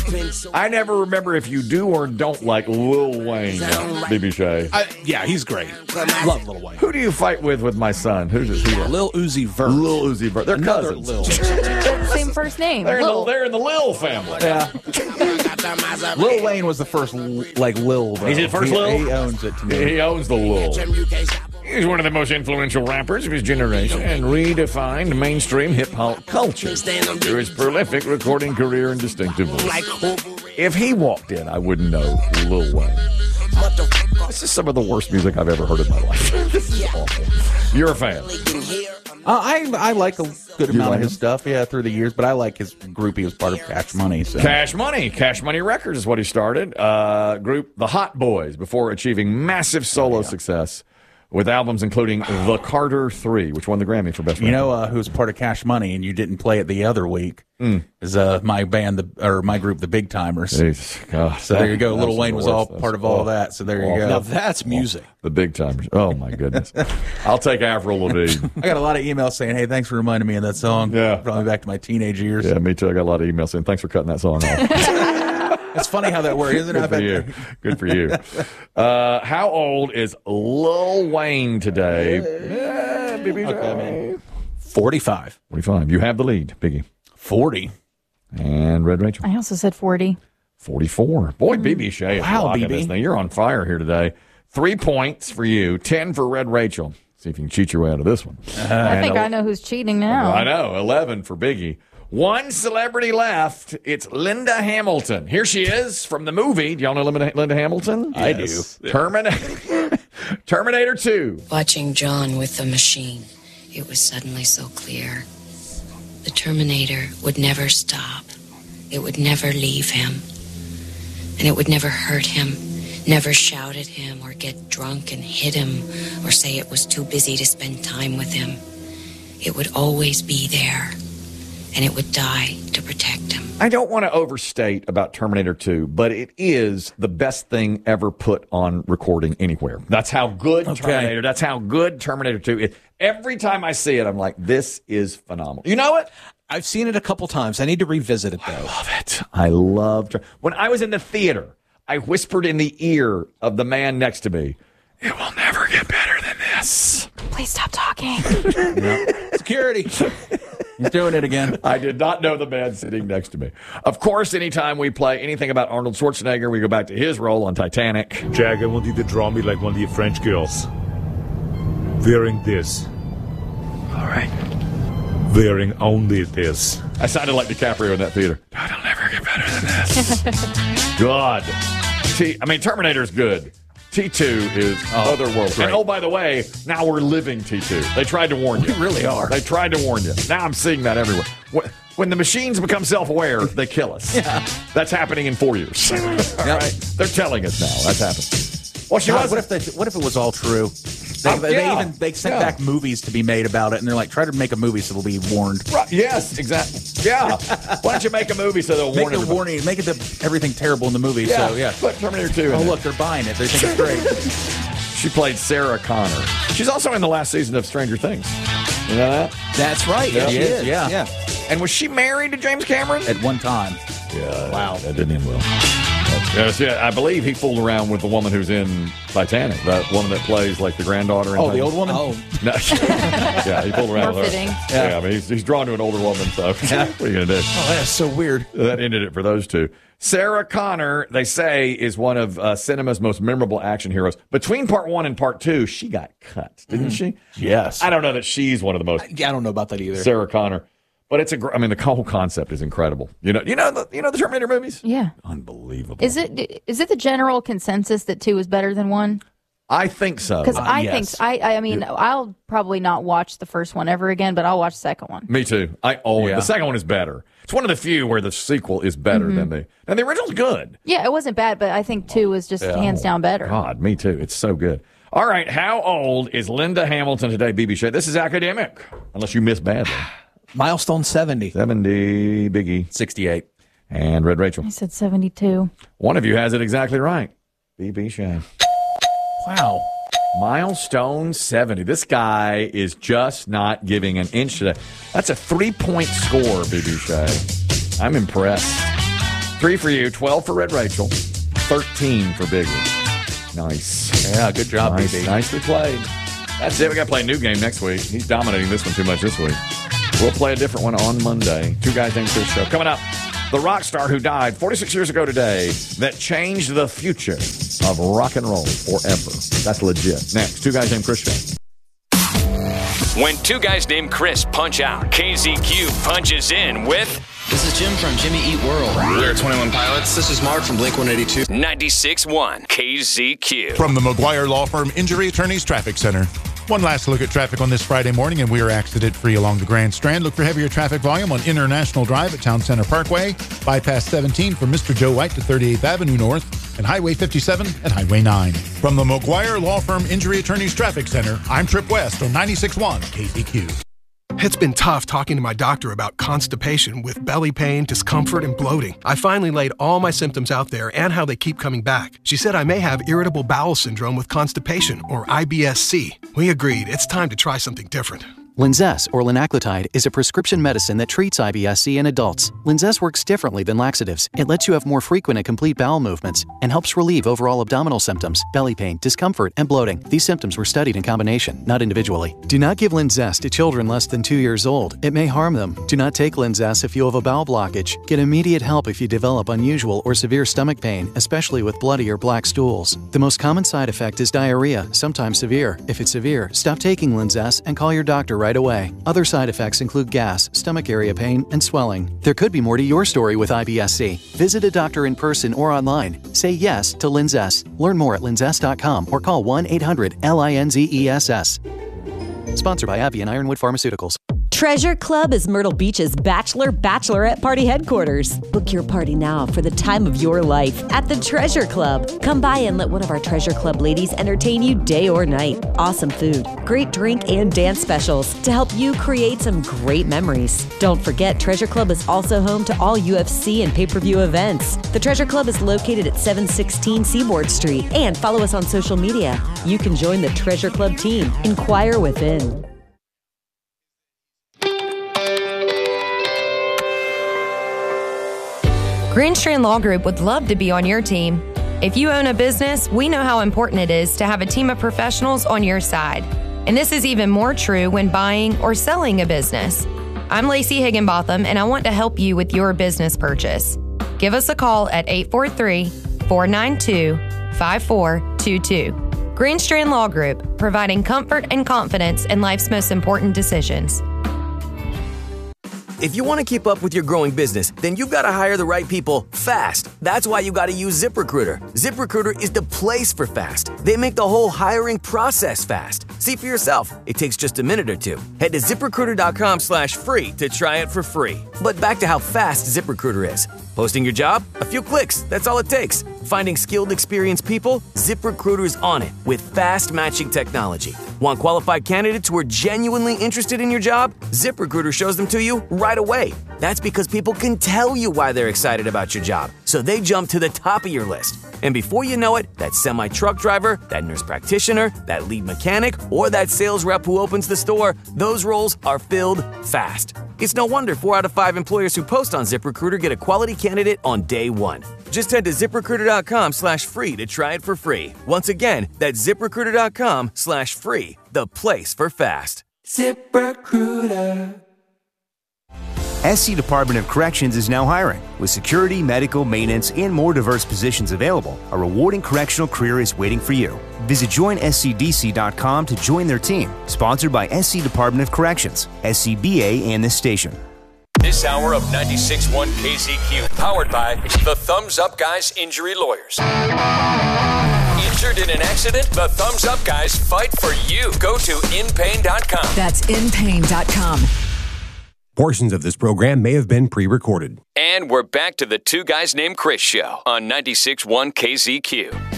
I never remember if you do or don't like Lil Wayne, BB Shea. Yeah, he's great. Love Lil Wayne. Who do you fight with my son? Who's he? Lil Uzi Vert. Lil Uzi Vert. They're Another cousins. Lil. Same first name. Lil. They're in the Lil family. Yeah. Lil Wayne was the first, Lil. Though. He's the first Lil? He owns it to me. He owns the Lil. He's one of the most influential rappers of his generation and redefined mainstream hip-hop culture through his prolific recording career and distinctive voice. If he walked in, I wouldn't know Lil Wayne. This is some of the worst music I've ever heard in my life. This is awful. You're a fan. I like a good amount like of his him? stuff, through the years, but I like his group. He was part of Cash Money. So. Cash Money Records is what he started. Group The Hot Boys before achieving massive solo success with albums including The Carter 3, which won the Grammy for Best Record. You know who's part of Cash Money, and you didn't play it the other week, is my band, my group, The Big Timers. Jesus, God. So there you go. Lil That's Wayne the was all worst. part of all of that. So there you go. Now that's music. The Big Timers. Oh, my goodness. I'll take Avril Lavigne. I got a lot of emails saying, "Hey, thanks for reminding me of that song." Yeah. Brought me back to my teenage years. Yeah, me too. I got a lot of emails saying, thanks for cutting that song off. It's funny how that works, isn't it? Good for you. Good for you. How old is Lil Wayne today? Okay, 45. 45. You have the lead, Biggie. 40. And Red Rachel. I also said 40. 44. Boy, BB Shea is Wow, rocking BB. this thing. You're on fire here today. 3 points for you, 10 for Red Rachel. See if you can cheat your way out of this one. I think I know who's cheating now. I know, 11 for Biggie. One celebrity left. It's Linda Hamilton. Here she is from the movie. Do y'all know Linda Hamilton? I do. Terminator 2. Watching John with the machine, it was suddenly so clear. The Terminator would never stop. It would never leave him. And it would never hurt him, never shout at him or get drunk and hit him or say it was too busy to spend time with him. It would always be there, and it would die to protect him. I don't want to overstate about Terminator 2, but it is the best thing ever put on recording anywhere. That's how good That's how good Terminator 2 is. Every time I see it, I'm like, this is phenomenal. You know it? I've seen it a couple times. I need to revisit it, though. I love it. I love when I was in the theater, I whispered in the ear of the man next to me, it will never get better than this. Please stop talking. Security. He's doing it again. I did not know the man sitting next to me. Of course, anytime we play anything about Arnold Schwarzenegger, we go back to his role on Titanic. Jack, I want you to draw me like one of your French girls. Wearing this. All right. Wearing only this. I sounded like DiCaprio in that theater. God, I'll never get better than this. God. Terminator's good. T2 is otherworldly. great. And oh, by the way, now we're living T2. They tried to warn you. We really are. They tried to warn you. Now I'm seeing that everywhere. When the machines become self-aware, they kill us. Yeah. That's happening in 4 years. All right? They're telling us now. That's happening. Well, she God, wasn't. what if it was all true? They sent back movies to be made about it, and they're like, try to make a movie so they'll be warned. Right, yes, exactly. Yeah. Why don't you make a movie so they'll Make warn the everybody? warning, make it everything terrible in the movie. Yeah. So yeah. Put Terminator 2 in Oh there. look, they're buying it. They think it's great. She played Sarah Connor. She's also in the last season of Stranger Things. You know that? That's right. Yeah. She She is, is. yeah. And was she married to James Cameron? At one time. Yeah. Wow. That didn't end well. Yes, yeah. I believe he fooled around with the woman who's in Titanic. That woman that plays like the granddaughter. Oh, the old woman. Oh, No. Yeah, he fooled around More with her. fitting. Yeah, I mean, he's drawn to an older woman, so what are you going to do? Oh, that's so weird. That ended it for those two. Sarah Connor, they say, is one of cinema's most memorable action heroes. Between part 1 and part 2, she got cut, didn't she? Yes. I don't know that she's one of the most. yeah, I don't know about that either. Sarah Connor, but it's the whole concept is incredible. You know the Terminator movies. Yeah. Unbelievable. Is it the general consensus that 2 is better than 1? I think so. Because I yes. think I'll probably not watch the first one ever again, but I'll watch the second one. Me too. The second one is better. It's one of the few where the sequel is better than the original's good. Yeah, it wasn't bad, but I think 2 is just hands down better. God, me too. It's so good. All right, how old is Linda Hamilton today, BB Shea? This is academic, unless you missed badly. Milestone 70. 70, Biggie. 68. And Red Rachel. I said 72. One of you has it exactly right. BB Shea. Wow. Milestone 70. This guy is just not giving an inch today. That's a 3-point score, BB Shea. I'm impressed. 3 for you, 12 for Red Rachel, 13 for Biggie. Nice. Yeah, good job, Nice. BB. Nicely played. That's it. We got to play a new game next week. He's dominating this one too much this week. We'll play a different one on Monday. Two Guys Named Chris show. Coming up, the rock star who died 46 years ago today that changed the future of rock and roll forever. That's legit. Next, Two Guys Named Chris show. When Two Guys Named Chris punch out, KZQ punches in with This is Jim from Jimmy Eat World. We're 21 Pilots. This is Mark from Blink-182. 96.1 KZQ. From the McGuire Law Firm Injury Attorneys Traffic Center. One last look at traffic on this Friday morning, and we are accident-free along the Grand Strand. Look for heavier traffic volume on International Drive at Town Center Parkway, Bypass 17 from Mr. Joe White to 38th Avenue North, and Highway 57 and Highway 9. From the McGuire Law Firm Injury Attorneys Traffic Center, I'm Trip West on 96.1 KZQ. It's been tough talking to my doctor about constipation with belly pain, discomfort, and bloating. I finally laid all my symptoms out there and how they keep coming back. She said I may have irritable bowel syndrome with constipation, or IBS-C. We agreed it's time to try something different. Linzess, or linaclotide, is a prescription medicine that treats IBS-C in adults. Linzess works differently than laxatives. It lets you have more frequent and complete bowel movements and helps relieve overall abdominal symptoms, belly pain, discomfort, and bloating. These symptoms were studied in combination, not individually. Do not give Linzess to children less than 2 years old. It may harm them. Do not take Linzess if you have a bowel blockage. Get immediate help if you develop unusual or severe stomach pain, especially with bloody or black stools. The most common side effect is diarrhea, sometimes severe. If it's severe, stop taking Linzess and call your doctor right away. Other side effects include gas, stomach area pain, and swelling. There could be more to your story with IBS-C. Visit a doctor in person or online. Say yes to Linzess. Learn more at linzess.com or call 1-800-LINZESS. Sponsored by AbbVie and Ironwood Pharmaceuticals. Treasure Club is Myrtle Beach's bachelorette party headquarters. Book your party now for the time of your life at the Treasure Club. Come by and let one of our Treasure Club ladies entertain you day or night. Awesome food, great drink, and dance specials to help you create some great memories. Don't forget, Treasure Club is also home to all UFC and pay-per-view events. The Treasure Club is located at 716 Seaboard Street, and follow us on social media. You can join the Treasure Club team. Inquire within. Green Strand Law Group would love to be on your team. If you own a business, we know how important it is to have a team of professionals on your side. And this is even more true when buying or selling a business. I'm Lacey Higginbotham, and I want to help you with your business purchase. Give us a call at 843-492-5422. Green Strand Law Group, providing comfort and confidence in life's most important decisions. If you want to keep up with your growing business, then you've got to hire the right people fast. That's why you got to use ZipRecruiter. ZipRecruiter is the place for fast. They make the whole hiring process fast. See for yourself. It takes just a minute or two. Head to ZipRecruiter.com/free to try it for free. But back to how fast ZipRecruiter is. Posting your job? A few clicks. That's all it takes. Finding skilled, experienced people? ZipRecruiter's on it with fast matching technology. Want qualified candidates who are genuinely interested in your job? ZipRecruiter shows them to you right away. That's because people can tell you why they're excited about your job, so they jump to the top of your list. And before you know it, that semi-truck driver, that nurse practitioner, that lead mechanic, or that sales rep who opens the store, those roles are filled fast. It's no wonder 4 out of 5 employers who post on ZipRecruiter get a quality candidate on day one. Just head to ZipRecruiter.com/free to try it for free. Once again, that's ZipRecruiter.com/free, the place for fast. ZipRecruiter. SC Department of Corrections is now hiring. With security, medical, maintenance, and more diverse positions available, a rewarding correctional career is waiting for you. Visit joinscdc.com to join their team. Sponsored by SC Department of Corrections, SCBA, and this station. This hour of 96.1 KZQ, powered by the Thumbs Up Guys Injury Lawyers. Injured in an accident? The Thumbs Up Guys fight for you. Go to inpain.com. That's inpain.com. Portions of this program may have been pre-recorded. And we're back to the Two Guys Named Chris show on 96.1 KZQ.